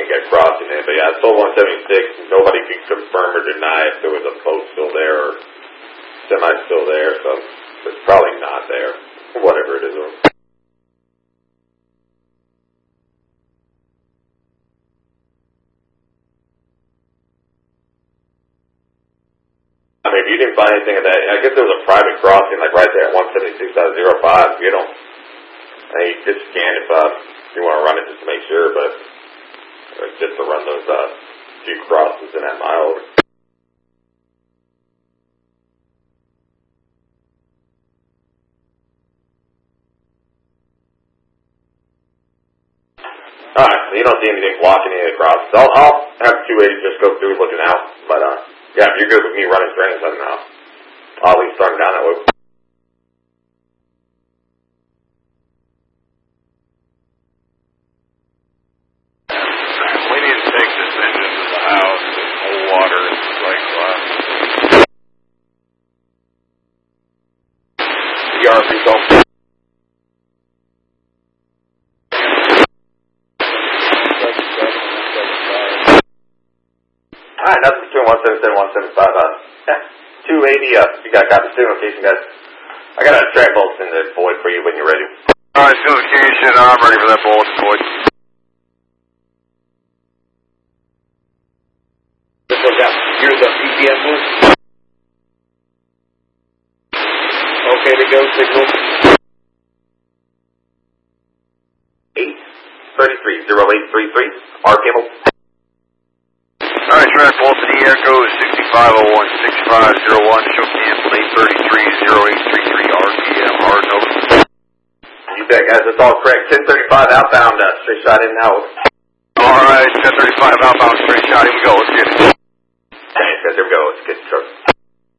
get crossing in. But yeah, it's still 176. Nobody can confirm or deny if there was a boat still there or semi still there, so it's probably not there. Whatever it is. I mean, if you didn't find anything of that, I guess there was a private crossing, like right there at 176.05. You don't, I mean, you just scan if you want to run it just to make sure, but just to run those few crosses in that mile. Alright, so you don't see anything blocking any of the crosses. I'll have 280 just go through looking out, but yeah, if you're good with me running strings, then I'll at least start down that way. We need to take this engine to the house and hold water and like The RF's open. Alright, nothing between 177 and 175. 280, you got the signal location, guys. I got a track bolts in the void for you when you're ready. Alright, notification, I'm ready for that bulletin void. This one's out. Here's the PPM one. Okay to go, signal. 833-0833, R cable. Alright, track Bolton, the air goes 6501-6501, show cancel 833-0833, RPM, hard note. You bet, guys, that's all correct. 1035 outbound, straight shot in now. Alright, 1035 outbound, straight shot, here we go, let's get it. Thanks, guys, here we go, let's get the truck.